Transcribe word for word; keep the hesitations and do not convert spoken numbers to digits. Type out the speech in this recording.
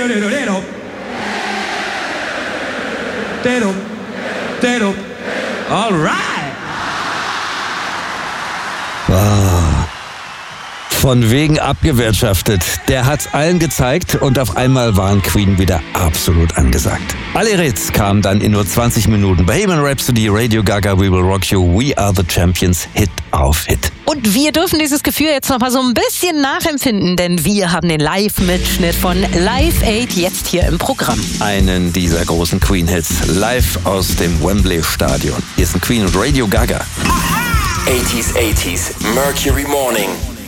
All right. Ah, von wegen abgewirtschaftet. Der hat's allen gezeigt und auf einmal waren Queen wieder absolut angesagt. Alle Hits kamen dann in nur zwanzig Minuten. Bohemian Rhapsody, Radio Gaga, We Will Rock You, We Are the Champions, Hit auf Hit. Und wir dürfen dieses Gefühl jetzt noch mal so ein bisschen nachempfinden, denn wir haben den Live-Mitschnitt von Live Aid jetzt hier im Programm. Einen dieser großen Queen-Hits live aus dem Wembley-Stadion. Hier sind Queen und Radio Gaga. eighties eighties Mercury Morning.